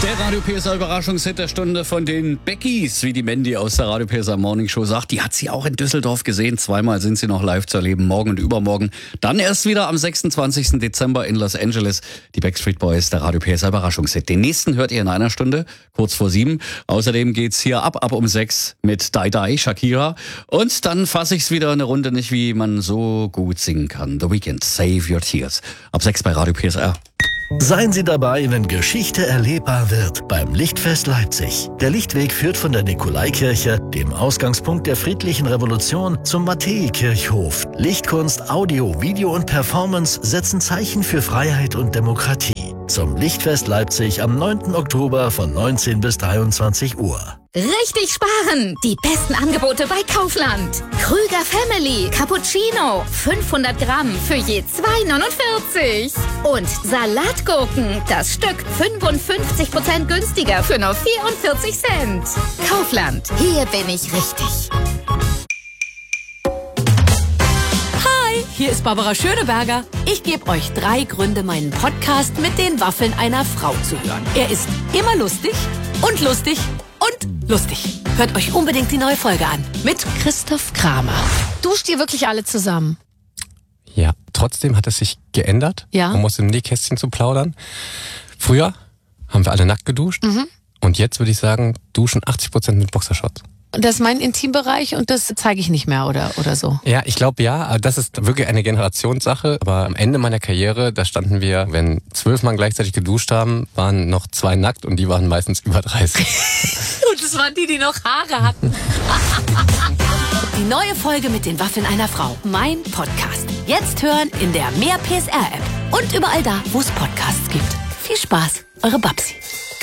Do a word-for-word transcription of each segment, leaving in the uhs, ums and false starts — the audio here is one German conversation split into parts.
Der Radio P S A Überraschungshit der Stunde von den Beckys, wie die Mandy aus der Radio P S A Morning Show sagt. Die hat sie auch in Düsseldorf gesehen. Zweimal sind sie noch live zu erleben, morgen und übermorgen. Dann erst wieder am sechsundzwanzigsten Dezember in Los Angeles. Die Backstreet Boys, der Radio P S A Überraschungshit. Den nächsten hört ihr in einer Stunde, kurz vor sieben. Außerdem geht's hier ab, ab um sechs mit Die Die, Shakira. Und dann fasse ich's wieder eine Runde nicht, wie man so gut singen kann. The Weeknd, Save Your Tears. Ab sechs bei Radio P S R. Seien Sie dabei, wenn Geschichte erlebbar wird beim Lichtfest Leipzig. Der Lichtweg führt von der Nikolaikirche, dem Ausgangspunkt der friedlichen Revolution, zum Matthäikirchhof. Lichtkunst, Audio, Video und Performance setzen Zeichen für Freiheit und Demokratie. Zum Lichtfest Leipzig am neunten Oktober von neunzehn bis dreiundzwanzig Uhr. Richtig sparen! Die besten Angebote bei Kaufland. Krüger Family Cappuccino. fünfhundert Gramm für je zwei neunundvierzig. Und Salatgurken. Das Stück fünfundfünfzig Prozent günstiger für nur vierundvierzig Cent. Kaufland. Hier bin ich richtig. Hi, hier ist Barbara Schöneberger. Ich gebe euch drei Gründe, meinen Podcast mit den Waffeln einer Frau zu hören. Er ist immer lustig und lustig und lustig. Hört euch unbedingt die neue Folge an mit Christoph Kramer. Duscht ihr wirklich alle zusammen? Ja, trotzdem hat es sich geändert, Ja. um aus dem Nähkästchen zu plaudern. Früher haben wir alle nackt geduscht Mhm. und jetzt würde ich sagen, duschen achtzig Prozent mit Boxershorts. Und das ist mein Intimbereich und das zeige ich nicht mehr oder, oder so. Ja, ich glaube ja, aber das ist wirklich eine Generationssache. Aber am Ende meiner Karriere, da standen wir, wenn zwölf Mann gleichzeitig geduscht haben, waren noch zwei nackt und die waren meistens über dreißig. Und das waren die, die noch Haare hatten. Die neue Folge mit den Waffeln einer Frau. Mein Podcast. Jetzt hören in der Mehr P S R-App. Und überall da, wo es Podcasts gibt. Viel Spaß, eure Babsi.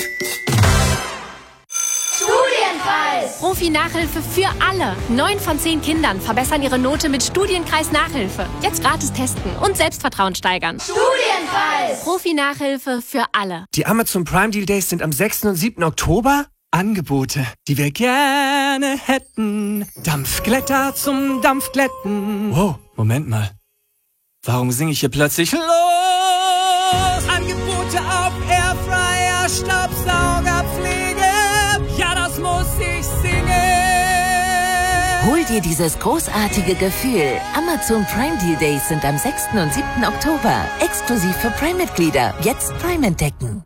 Profi-Nachhilfe für alle. Neun von zehn Kindern verbessern ihre Note mit Studienkreis Nachhilfe. Jetzt gratis testen und Selbstvertrauen steigern. Studienkreis! Profi-Nachhilfe für alle. Die Amazon Prime Deal Days sind am sechsten und siebten Oktober. Angebote, die wir gerne hätten. Dampfglätter zum Dampfglätten. Wow, Moment mal. Warum singe ich hier plötzlich los? Angebote auf Airfryer, Staubsaugerpflege. Ja, das muss ich singen. Hol dir dieses großartige Gefühl. Amazon Prime Deal Days sind am sechsten und siebten Oktober. Exklusiv für Prime-Mitglieder. Jetzt Prime entdecken.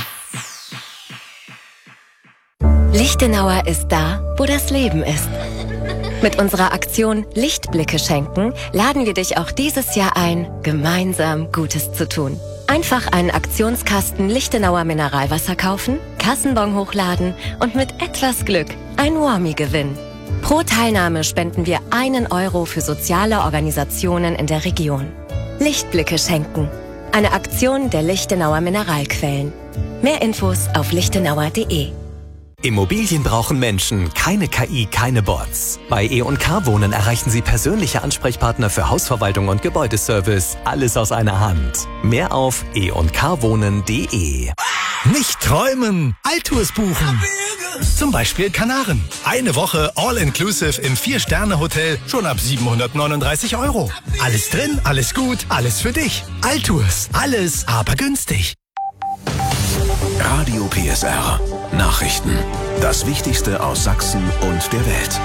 Lichtenauer ist da, wo das Leben ist. Mit unserer Aktion Lichtblicke schenken laden wir dich auch dieses Jahr ein, gemeinsam Gutes zu tun. Einfach einen Aktionskasten Lichtenauer Mineralwasser kaufen, Kassenbon hochladen und mit etwas Glück ein Warmie gewinnen. Pro Teilnahme spenden wir einen Euro für soziale Organisationen in der Region. Lichtblicke schenken. Eine Aktion der Lichtenauer Mineralquellen. Mehr Infos auf lichtenauer punkt de. Immobilien brauchen Menschen, keine K I, keine Bots. Bei E und K Wohnen erreichen Sie persönliche Ansprechpartner für Hausverwaltung und Gebäudeservice. Alles aus einer Hand. Mehr auf e und k wohnen punkt de. Nicht träumen, Altours buchen. Zum Beispiel Kanaren. Eine Woche All-Inclusive im Vier-Sterne-Hotel schon ab siebenhundertneununddreißig Euro. Alles drin, alles gut, alles für dich. Altours, alles aber günstig. Radio P S R. Nachrichten. Das Wichtigste aus Sachsen und der Welt.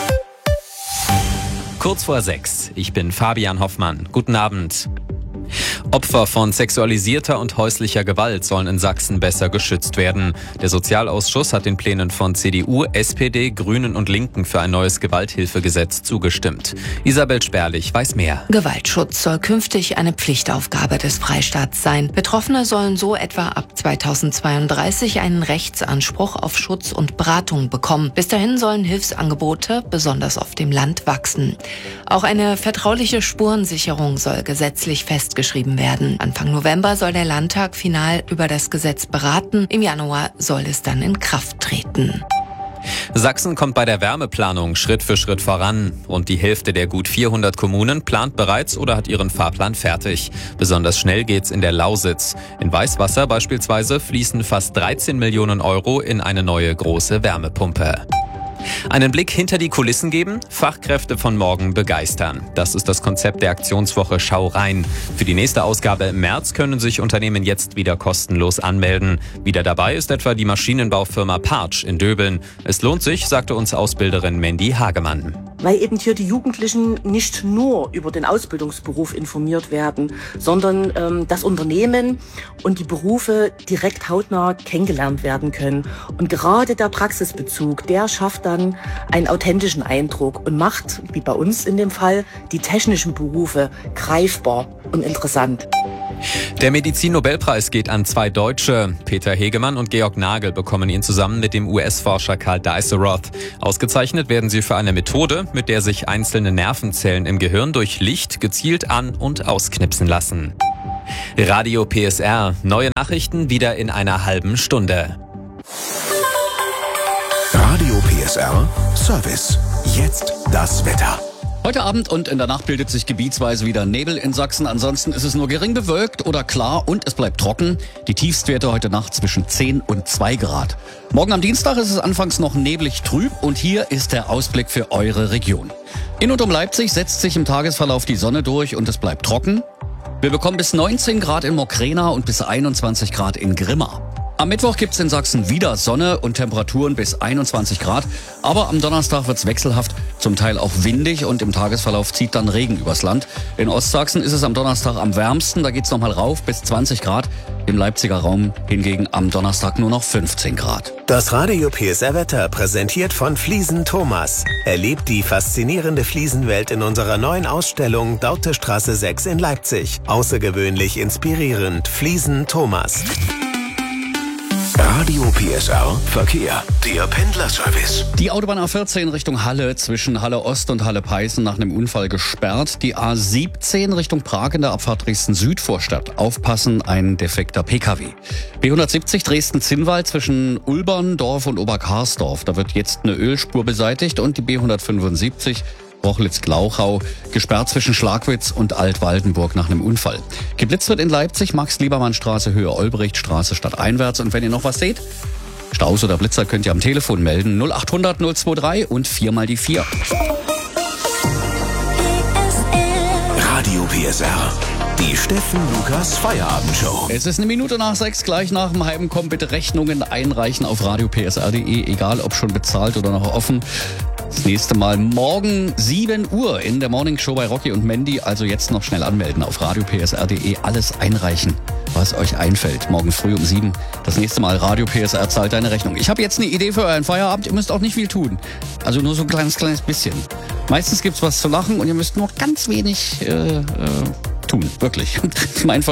Kurz vor sechs. Ich bin Fabian Hoffmann. Guten Abend. Opfer von sexualisierter und häuslicher Gewalt sollen in Sachsen besser geschützt werden. Der Sozialausschuss hat den Plänen von C D U, S P D, Grünen und Linken für ein neues Gewalthilfegesetz zugestimmt. Isabel Sperlich weiß mehr. Gewaltschutz soll künftig eine Pflichtaufgabe des Freistaats sein. Betroffene sollen so etwa ab zweitausendzweiunddreißig einen Rechtsanspruch auf Schutz und Beratung bekommen. Bis dahin sollen Hilfsangebote, besonders auf dem Land, wachsen. Auch eine vertrauliche Spurensicherung soll gesetzlich festgeschrieben werden. Anfang November soll der Landtag final über das Gesetz beraten. Im Januar soll es dann in Kraft treten. Sachsen kommt bei der Wärmeplanung Schritt für Schritt voran. Rund die Hälfte der gut vierhundert Kommunen plant bereits oder hat ihren Fahrplan fertig. Besonders schnell geht's in der Lausitz. In Weißwasser beispielsweise fließen fast dreizehn Millionen Euro in eine neue große Wärmepumpe. Einen Blick hinter die Kulissen geben, Fachkräfte von morgen begeistern. Das ist das Konzept der Aktionswoche Schau rein. Für die nächste Ausgabe im März können sich Unternehmen jetzt wieder kostenlos anmelden. Wieder dabei ist etwa die Maschinenbaufirma Partsch in Döbeln. Es lohnt sich, sagte uns Ausbilderin Mandy Hagemann. Weil eben hier die Jugendlichen nicht nur über den Ausbildungsberuf informiert werden, sondern ähm, das Unternehmen und die Berufe direkt hautnah kennengelernt werden können. Und gerade der Praxisbezug, der schafft dann einen authentischen Eindruck und macht, wie bei uns in dem Fall, die technischen Berufe greifbar und interessant. Der Medizin-Nobelpreis geht an zwei Deutsche. Peter Hegemann und Georg Nagel bekommen ihn zusammen mit dem U S-Forscher Karl Dijsselroth. Ausgezeichnet werden sie für eine Methode, mit der sich einzelne Nervenzellen im Gehirn durch Licht gezielt an- und ausknipsen lassen. Radio P S R. Neue Nachrichten wieder in einer halben Stunde. Radio P S R Service. Jetzt das Wetter. Heute Abend und in der Nacht bildet sich gebietsweise wieder Nebel in Sachsen. Ansonsten ist es nur gering bewölkt oder klar und es bleibt trocken. Die Tiefstwerte heute Nacht zwischen zehn und zwei Grad. Morgen am Dienstag ist es anfangs noch neblig trüb und hier ist der Ausblick für eure Region. In und um Leipzig setzt sich im Tagesverlauf die Sonne durch und es bleibt trocken. Wir bekommen bis neunzehn Grad in Mokrena und bis einundzwanzig Grad in Grimma. Am Mittwoch gibt's in Sachsen wieder Sonne und Temperaturen bis einundzwanzig Grad. Aber am Donnerstag wird's wechselhaft, zum Teil auch windig und im Tagesverlauf zieht dann Regen übers Land. In Ostsachsen ist es am Donnerstag am wärmsten, da geht's nochmal rauf bis zwanzig Grad. Im Leipziger Raum hingegen am Donnerstag nur noch fünfzehn Grad. Das Radio P S R Wetter präsentiert von Fliesen Thomas. Erlebt die faszinierende Fliesenwelt in unserer neuen Ausstellung Dautestraße sechs in Leipzig. Außergewöhnlich inspirierend. Fliesen Thomas. Radio P S R Verkehr. Der Pendlerservice. Die Autobahn A vierzehn Richtung Halle zwischen Halle Ost und Halle Peißen nach einem Unfall gesperrt. Die A siebzehn Richtung Prag in der Abfahrt Dresden-Südvorstadt. Aufpassen, ein defekter P K W. B hundertsiebzig Dresden-Zinnwald zwischen Ulberndorf und Oberkarsdorf. Da wird jetzt eine Ölspur beseitigt und die B hundertfünfundsiebzig Brochlitz-Glauchau, gesperrt zwischen Schlagwitz und Altwaldenburg nach einem Unfall. Geblitzt wird in Leipzig, Max-Liebermann-Straße, Höhe Olbrichtstraße stadteinwärts. Und wenn ihr noch was seht, Staus oder Blitzer, könnt ihr am Telefon melden. null achthundert null drei und vier mal die vier. Radio P S R. Die Steffen Lukas Feierabendshow. Es ist eine Minute nach sechs, gleich nach dem Heim. Kommt bitte Rechnungen einreichen auf radio p s r punkt d e, egal ob schon bezahlt oder noch offen. Das nächste Mal morgen sieben Uhr in der Morning Show bei Rocky und Mandy. Also jetzt noch schnell anmelden auf radio p s r punkt d e. Alles einreichen, was euch einfällt. Morgen früh um sieben. Das nächste Mal Radio P S R zahlt deine Rechnung. Ich habe jetzt eine Idee für euren Feierabend. Ihr müsst auch nicht viel tun. Also nur so ein kleines, kleines bisschen. Meistens gibt's was zu lachen und ihr müsst nur ganz wenig äh, äh, tun. Wirklich. Mein